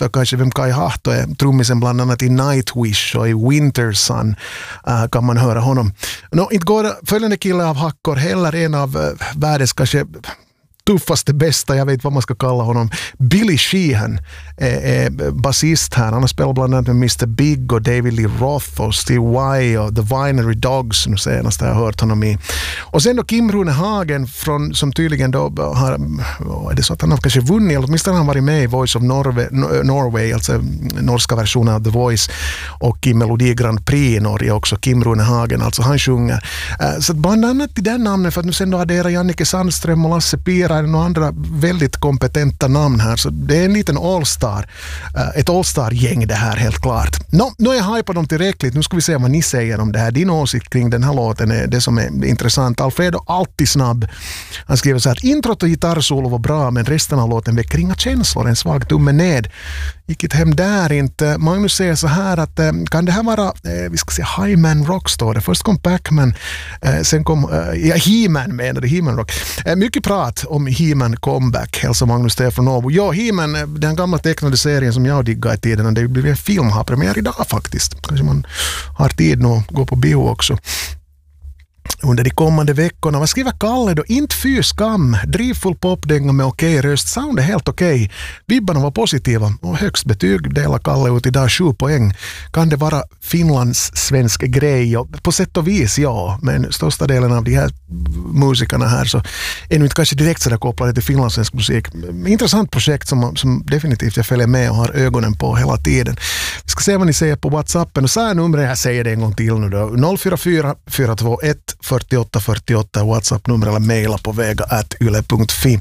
för kanske vem Kai Hahto är, trummisen bland annat i Nightwish och i Winter Sun kan man höra honom. Inte går följande kille av hackor heller, en av världens kanske tuffaste, bästa, jag vet vad man ska kalla honom. Billy Sheehan är basist här. Han har spelat bland annat med Mr. Big och David Lee Roth och Steve Vai och The Vinery Dogs, nu senast har jag hört honom i. Och sen då Kim Rune Hagen som tydligen då har, är det så att han har kanske vunnit, eller åtminstone han varit med i Voice of Norway, alltså norska versionen av The Voice, och i Melodi Grand Prix i Norge också, Kim Rune Hagen, alltså han sjunger. Så bland annat i den namnen, för att nu sen då adderar Jannike Sandström och Lasse Pira och andra väldigt kompetenta namn här, så det är en liten all-star, ett all-star-gäng det här, helt klart. Nu är jag hypad dem tillräckligt, nu ska vi se vad ni säger om det här. Din åsikt kring den här låten är det som är intressant. Alfredo alltid snabb, han skriver så här: introt och gitarrsolo var bra, men resten av låten väcker inga känslor, en svag tumme ned. Gick ett hem där inte. Magnus säger så här att kan det här vara, vi ska se, He-Man Rock står det. Först kom Pac-Man, sen kom He-Man menade, He-Man Rock. Mycket prat om He-Man comeback, hälsar Magnus Stefan Åbo. Ja, He-Man, den gamla tecknade serien som jag diggade i tiden, det blir en film, har premiär idag faktiskt. Kanske man har tid nu att gå på bio också under de kommande veckorna. Vad skriver Kalle då? Inte fy skam. Drivfull popdänga med okej röst. Sound är helt okej. Vibbarna var positiva. Och högst betyg delar Kalle ut idag, 7 poäng. Kan det vara Finlands svensk grej? Och på sätt och vis, ja. Men största delen av de här musikerna här så är nu inte kanske direkt så där kopplade till finlandssvensk musik. Intressant projekt som definitivt jag följer med och har ögonen på hela tiden. Vi ska se vad ni säger på WhatsAppen. Och så här numret, jag säger det en gång till nu då. 044 421 48 48 WhatsApp-nummer eller mejla på vega@yle.fi.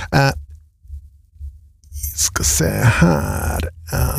Ska se här.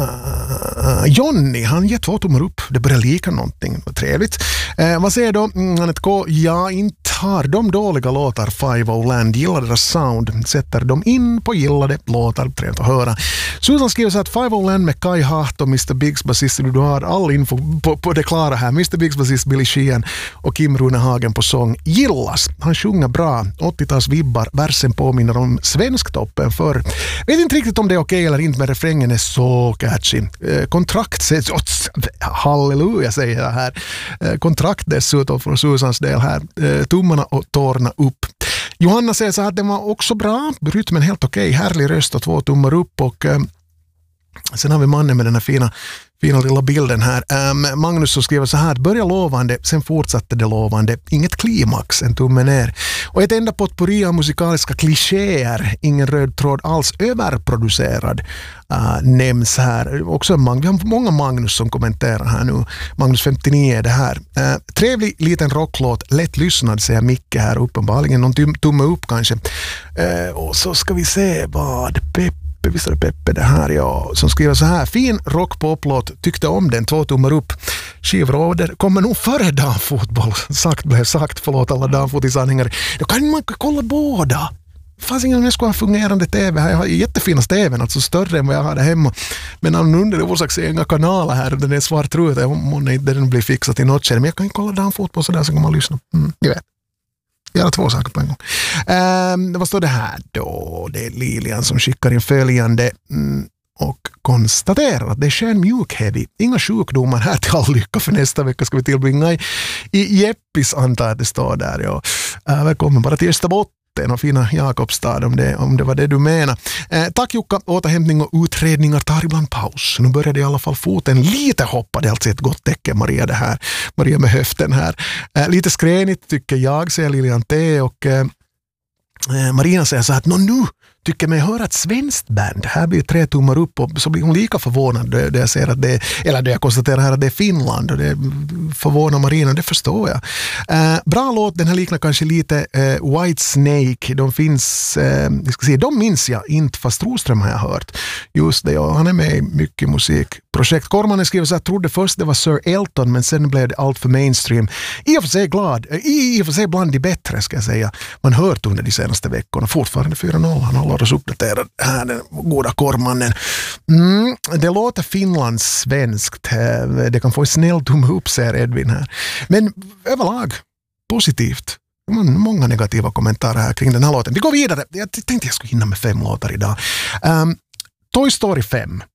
Johnny, han ger 2 tummar upp. Det börjar lika någonting. Trevligt. Vad säger då? Ja, inte har de dåliga låtar. Five O Land, gillar deras sound. Sätter dem in på gillade låtar. Trevligt att höra. Susan skriver så att Five O Land med Kai Hahto och Mr. Bigs basist. Du har all info på det klara här. Mr. Bigs basist Billy Sheehan och Kim Rune Hagen på sång. Gillas. Han sjunger bra. 80-tals vibbar. Versen påminner om Svensktoppen för. Vet inte riktigt om det är okej eller inte, men refrängen är så catchy. Kontrakt sägs, halleluja säger jag här. Kontrakt dessutom för Susans del här. Tummarna och tårna upp. Johanna säger så här att den var också bra. Rytmen helt okej. Härlig röst och 2 tummar upp. Och sen har vi mannen med den här fina lilla bilden här. Magnus så skriver så här: börja lovande, sen fortsatte det lovande. Inget klimax, en tumme ner. Och ett enda potpourri av musikaliska klichéer, ingen röd tråd alls, överproducerad nämns här. Också vi har många Magnus som kommenterar här nu. Magnus 59 är det här. Trevlig liten rocklåt, lätt lyssnad säger Micke här, uppenbarligen någon tumme upp kanske. Och så ska vi se vad visst är det Peppe det här, ja, som skriver så här: fin rock-poplåt, tyckte om den, 2 tummar upp. Skivråder kommer nog före damfotboll. Sagt blev sagt, förlåt alla damfotisanhängare. Då kan man kolla båda. Det fanns ingen jag skulle ha fungerande tv här. Jag har jättefina tvn, alltså större än vad jag hade hemma. Men av någon underlig orsak ser jag inga kanaler här. Den är svart ruta. Den blir fixat i något skede. Men jag kan ju kolla damfotboll så där så kan man lyssna. Jag vet. Göra 2 saker på en gång. Vad står det här då? Det är Lilian som skickar in följande och konstaterar att det är skön mjukheavy. Inga sjukdomar här till all lycka, för nästa vecka ska vi tillbringa i Jeppis, antar att det står där. Ja. Välkommen bara till Österbotten och fina Jakobstad om det var det du menar. Tack Jukka, återhämtning och utredningar tar ibland paus. Nu började i alla fall foten lite hoppa, det är alltså ett gott tecken Maria det här. Maria med höften här. Lite skränigt tycker jag, säger Lilian T. Och Marina säger så att nu tycker mig höra ett svenskt band. Här blir 3 tummar upp och så blir hon lika förvånad då jag ser att det, eller då jag konstaterar här att det är Finland och det förvånar Marina, det förstår jag. Bra låt, den här liknar kanske lite White Snake. De finns, de minns jag inte, fast Roström har jag hört. Just det, ja, han är med i mycket musikprojekt. Kormanen skriver så här: trodde först det var Sir Elton, men sen blev det allt för mainstream. I och för sig bland de bättre ska jag säga. Man hört under de senaste veckorna. Fortfarande 4-0, han håller oss uppdaterad här, den goda Kormanen. Det låter finlandssvenskt. Det kan få en snäll tumme upp, säger Edvin här. Men överlag positivt. Många negativa kommentarer här kring den här låten. Vi går vidare. Jag tänkte jag skulle hinna med 5 låtar idag. Toy Story 5.